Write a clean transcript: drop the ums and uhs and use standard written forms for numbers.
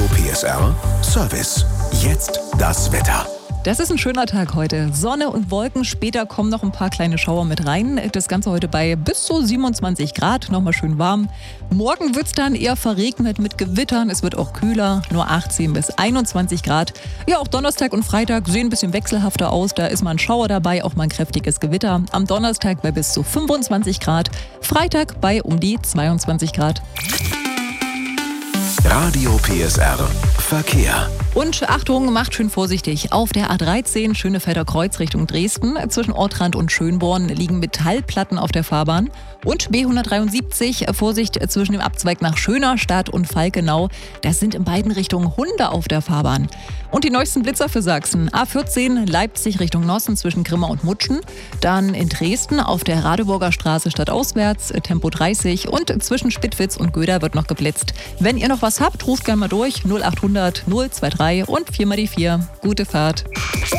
PSR Service. Jetzt das Wetter. Das ist ein schöner Tag heute. Sonne und Wolken, später kommen noch ein paar kleine Schauer mit rein. Das Ganze heute bei bis zu 27 Grad, nochmal schön warm. Morgen wird es dann eher verregnet mit Gewittern, es wird auch kühler, nur 18 bis 21 Grad. Ja, auch Donnerstag und Freitag sehen ein bisschen wechselhafter aus, da ist mal ein Schauer dabei, auch mal ein kräftiges Gewitter. Am Donnerstag bei bis zu 25 Grad, Freitag bei um die 22 Grad. Radio PSR Verkehr. Und Achtung, macht schön vorsichtig. Auf der A13 Schönefelder Kreuz Richtung Dresden. Zwischen Ortrand und Schönborn liegen Metallplatten auf der Fahrbahn. Und B173, Vorsicht zwischen dem Abzweig nach Schönerstadt und Falkenau. Das sind in beiden Richtungen Hunde auf der Fahrbahn. Und die neuesten Blitzer für Sachsen. A14 Leipzig Richtung Nossen zwischen Grimma und Mutschen. Dann in Dresden auf der Radeburger Straße stadtauswärts, Tempo 30. Und zwischen Spittwitz und Göder wird noch geblitzt. Wenn ihr noch was habt, ruft gerne mal durch. 0800 023 und 4 mal die 4. Gute Fahrt.